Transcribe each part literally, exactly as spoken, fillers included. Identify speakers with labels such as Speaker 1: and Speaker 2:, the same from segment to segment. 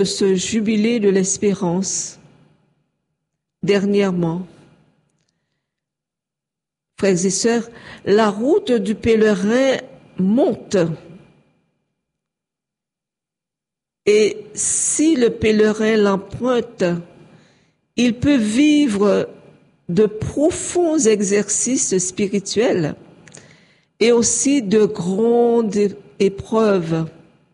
Speaker 1: ce jubilé de l'espérance. Dernièrement, frères et sœurs, la route du pèlerin monte. Et si le pèlerin l'emprunte, il peut vivre de profonds exercices spirituels et aussi de grandes épreuves.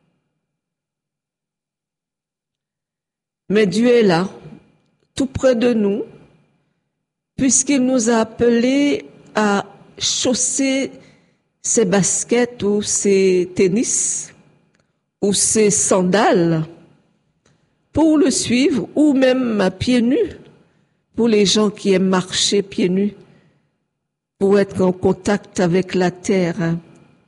Speaker 1: Mais Dieu est là, tout près de nous, puisqu'il nous a appelés à chausser ses baskets ou ses tennis ou ses sandales pour le suivre, ou même à pieds nus, pour les gens qui aiment marcher pieds nus, pour être en contact avec la terre,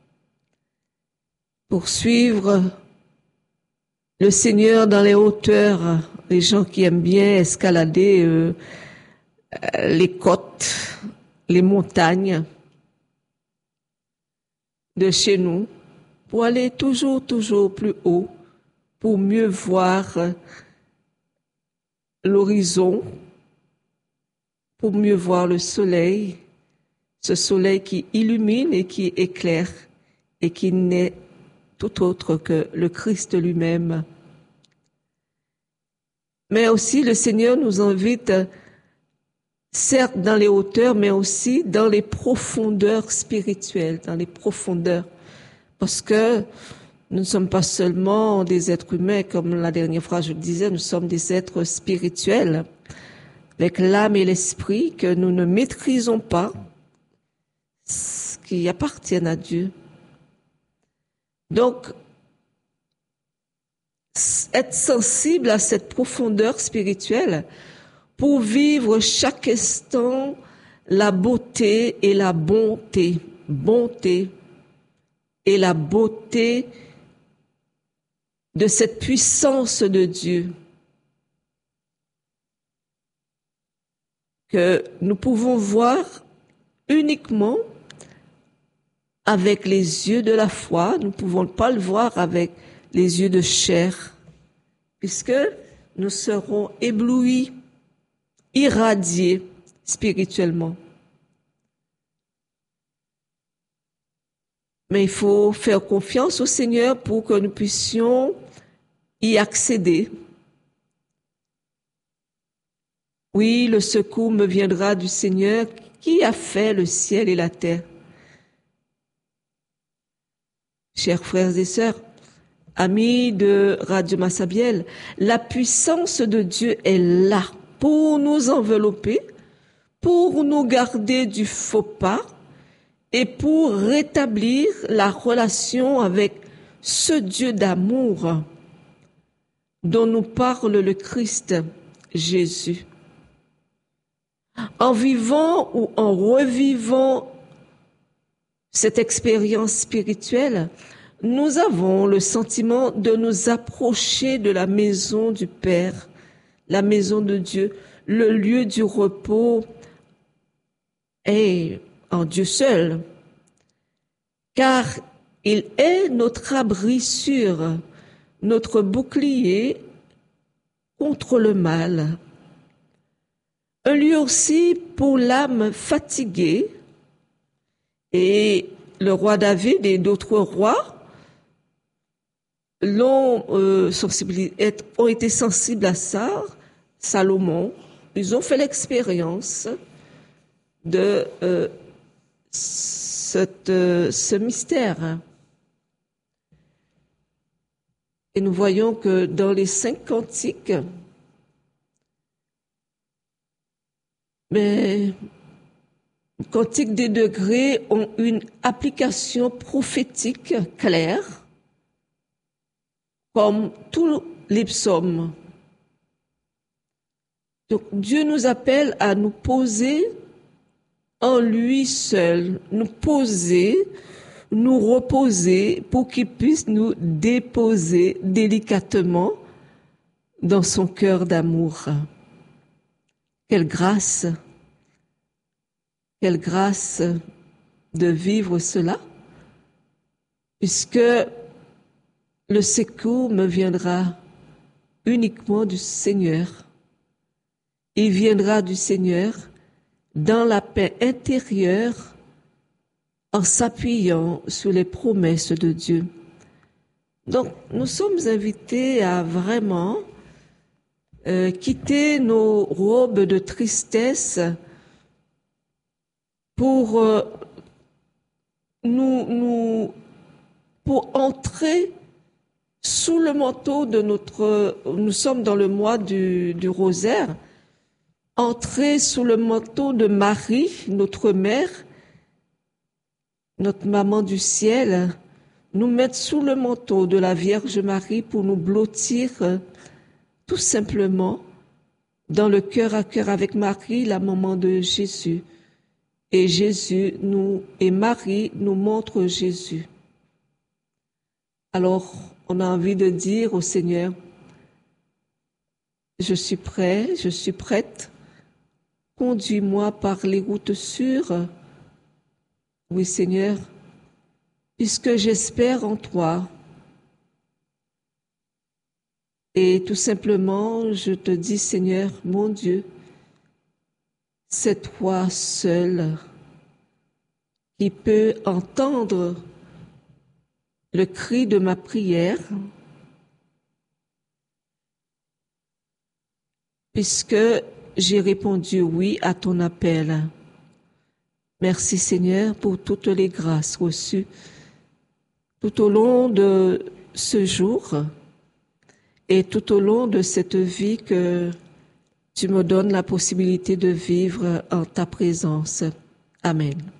Speaker 1: pour suivre le Seigneur dans les hauteurs, les gens qui aiment bien escalader euh, les côtes, les montagnes de chez nous, pour aller toujours, toujours plus haut, pour mieux voir l'horizon, pour mieux voir le soleil, ce soleil qui illumine et qui éclaire et qui n'est tout autre que le Christ lui-même. Mais aussi le Seigneur nous invite, certes dans les hauteurs, mais aussi dans les profondeurs spirituelles, dans les profondeurs. Parce que nous ne sommes pas seulement des êtres humains, comme la dernière fois je le disais, nous sommes des êtres spirituels, avec l'âme et l'esprit que nous ne maîtrisons pas, qui appartiennent à Dieu. Donc, être sensible à cette profondeur spirituelle pour vivre chaque instant la beauté et la bonté, bonté et la beauté de cette puissance de Dieu que nous pouvons voir uniquement avec les yeux de la foi. Nous ne pouvons pas le voir avec les yeux de chair, puisque nous serons éblouis, irradiés spirituellement. Mais il faut faire confiance au Seigneur pour que nous puissions y accéder. Oui, le secours me viendra du Seigneur qui a fait le ciel et la terre. Chers frères et sœurs, amis de Radio Massabielle, la puissance de Dieu est là pour nous envelopper, pour nous garder du faux pas et pour rétablir la relation avec ce Dieu d'amour dont nous parle le Christ Jésus. En vivant ou en revivant cette expérience spirituelle, nous avons le sentiment de nous approcher de la maison du Père, la maison de Dieu, le lieu du repos est en Dieu seul, car il est notre abri sûr, notre bouclier contre le mal. Un lieu aussi pour l'âme fatiguée, et le roi David et d'autres rois l'ont, euh, ont été sensibles à ça. Salomon, ils ont fait l'expérience de euh, cette, euh, ce mystère. Et nous voyons que dans les cinq cantiques, mais les cantiques des degrés ont une application prophétique claire, comme tous les psaumes. Donc Dieu nous appelle à nous poser en lui seul, nous poser, nous reposer pour qu'il puisse nous déposer délicatement dans son cœur d'amour. Quelle grâce, quelle grâce de vivre cela, puisque le secours me viendra uniquement du Seigneur. Il viendra du Seigneur dans la paix intérieure en s'appuyant sur les promesses de Dieu. Donc, nous sommes invités à vraiment euh, quitter nos robes de tristesse pour euh, nous, nous pour entrer sous le manteau de notre... Nous sommes dans le mois du, du rosaire. Entrer sous le manteau de Marie, notre mère, notre maman du ciel, nous mettre sous le manteau de la Vierge Marie pour nous blottir euh, tout simplement dans le cœur à cœur avec Marie, la maman de Jésus. Et Jésus nous, et Marie nous montre Jésus. Alors, on a envie de dire au Seigneur, je suis prêt, je suis prête, conduis-moi par les routes sûres. Oui, Seigneur, puisque j'espère en toi. Et tout simplement, je te dis, Seigneur, mon Dieu, c'est toi seul qui peux entendre le cri de ma prière, puisque j'ai répondu oui à ton appel. Merci Seigneur pour toutes les grâces reçues tout au long de ce jour et tout au long de cette vie que tu me donnes la possibilité de vivre en ta présence. Amen.